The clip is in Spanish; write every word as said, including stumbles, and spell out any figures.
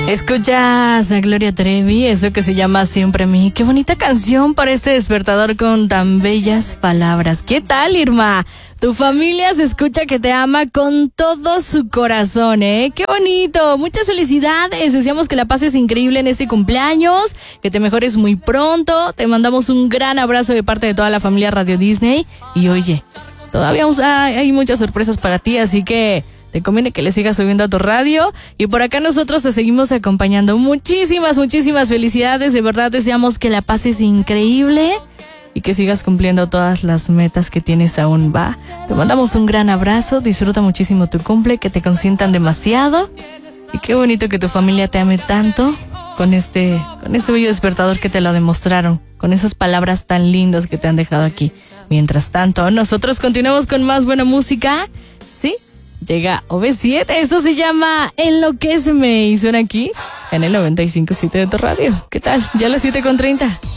Escuchas a Gloria Trevi, eso que se llama Siempre a mí. Qué bonita canción para este despertador con tan bellas palabras. ¿Qué tal, Irma? Tu familia se escucha que te ama con todo su corazón, ¿eh? ¡Qué bonito! Muchas felicidades. Deseamos que la pases increíble en este cumpleaños, que te mejores muy pronto. Te mandamos un gran abrazo de parte de toda la familia Radio Disney. Y oye, todavía hay muchas sorpresas para ti, así que te conviene que le sigas subiendo a tu radio. Y por acá nosotros te seguimos acompañando. Muchísimas, muchísimas felicidades. De verdad deseamos que la pases increíble y que sigas cumpliendo todas las metas que tienes aún, ¿va? Te mandamos un gran abrazo. Disfruta muchísimo tu cumple, que te consientan demasiado. Y qué bonito que tu familia te ame tanto con este, con este bello despertador que te lo demostraron, con esas palabras tan lindas que te han dejado aquí. Mientras tanto, nosotros continuamos con más buena música. ¿Sí? Llega O V siete, esto se llama Enloquéceme y suena aquí en el noventa y cinco punto siete de tu radio. ¿Qué tal? Ya a las siete con treinta.